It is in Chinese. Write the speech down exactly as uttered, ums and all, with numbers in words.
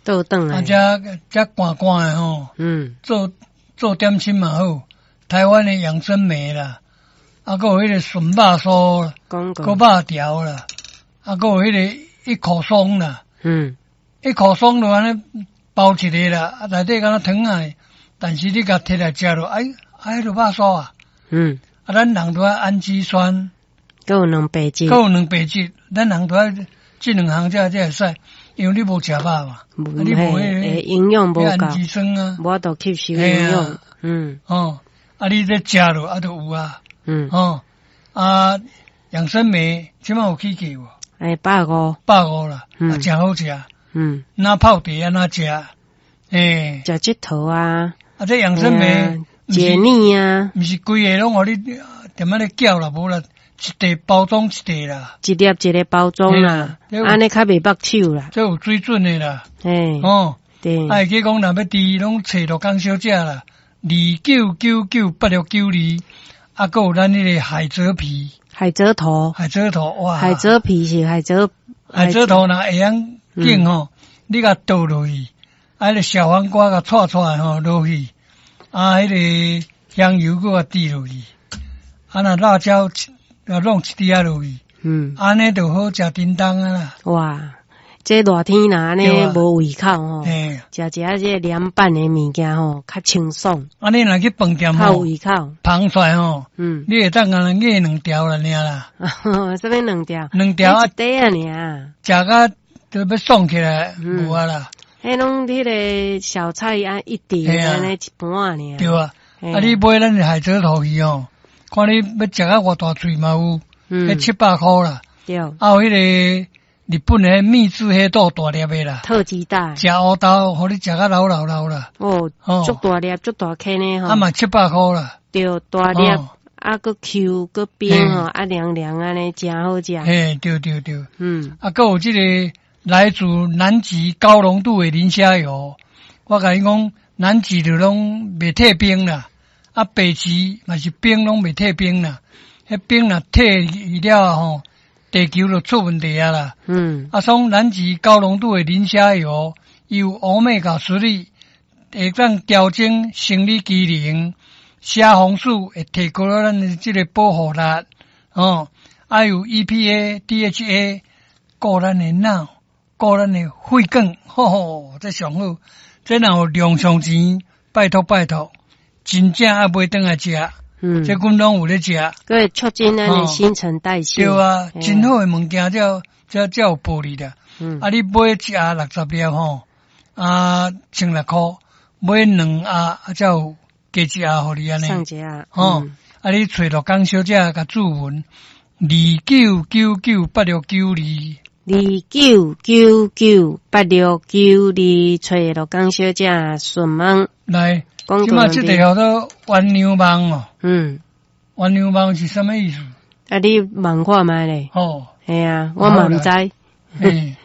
倒转来， 啊，遮遮寒寒诶吼， 嗯， 做做点心嘛好，台湾诶养生梅啦，啊，还有迄个笋肉酥啦， 讲过， 搁肉条啦，啊，还有迄个一口松啦， 嗯， 一口松就安尼包一个啦，啊，内底敢若糖啊，但是你甲摕来食落，哎，啊，迄个肉酥啊， 嗯， 啊，咱人都爱氨基酸， 还有两白质， 还有两白质，咱人都爱这两项才才会使，因为你无食肉嘛，啊，你无迄诶，营养无够， 氨基酸啊， 无度吸收营养，嗯， 哦，啊，你这食落啊，就有啊， 嗯， 哦，啊，养生梅即摆有起价无？ 诶，百五， 百五啦， 嗯啊，真好食， 嗯， 哪泡茶啊，哪食，诶， 食舌头啊， 啊，这养生梅解腻啊， 毋是规个拢互你点仔咧搅啦，无啦，一袋包装一袋啦， 一粒一粒包装啦，安尼较袂目手啦， 这有水准的啦， 诶， 哦， 对， 啊，会记讲若要滴拢找着江小姐啦，二九九九八六九二，啊，还有咱迄个海蜇皮， 海蜇头， 海蜇头哇， 海蜇皮是海蜇， 海蜇头若会晓紧吼，你甲倒落去，啊，迄个小黄瓜甲搓搓吼落去，啊，迄个香油搁甲滴落去，啊，若辣椒甲弄一滴仔落去， 嗯， 安尼就好食叮当啊啦， 哇，这热天若安尼无胃口吼， 嘿， 食一下这凉拌的物件吼，较清爽， 安尼若去饭店较吼， 胃口， 芳出来吼， 嗯， 你会当安尼捏两条啦，尔啦， 什么两条？ 两条啊一，袋啊尔， 食甲都要爽起来， 嗯无啊啦， 迄拢迄个小菜啊一碟嘿啊安尼一盘尔， 对啊， 嘿啊，你买咱的海蜇头鱼哦，看你要食啊偌大喙嘛有， 嗯迄七百箍啦。 对， 啊，有迄个日本诶蜜汁黑豆大粒诶啦， 特级大， 食乌豆，互你食甲老老老啦， 哦， 哦足大粒足大颗呢吼， 啊嘛七百箍啦， 对，大粒， 哦啊个 Q 个冰吼，啊凉凉安尼真好食， 嘿，对对对， 嗯， 啊，还有即个来自南极高浓度诶磷虾油，我甲你讲，南极就拢袂退冰啦，啊，北极嘛是冰拢袂退冰啦，迄冰若退去了吼，地球就出问题啊啦。 嗯， 啊，从南极高浓度的磷虾油，有欧米伽三粒，会当调整生理机能，虾红素会提高了咱的这个保护力，哦，还有 E P A、D H A， 顾咱的脑，顾咱的血管，吼吼，这上好。这若有量上钱，拜托拜托，真正还买转来食， 嗯， 这阮拢有咧食。 个会促进咱的新陈代谢， 对啊， 嘿真好诶物件才才才有暴利啦。 嗯， 啊，你买一盒六十粒吼，啊，千六箍，买两盒啊，才有加一盒互你安尼。 上节啊， 吼、 嗯啊，你找到江小姐甲注文二九九九八六九二， 二九九九八六九二，找罗江小姐询问来， 广即马告问题， 即个叫做鸳鸯网哦， 嗯， 鸳鸯网是什么意思？ 啊你问看觅咧， 哦， 系啊，我嘛毋知。 嘿。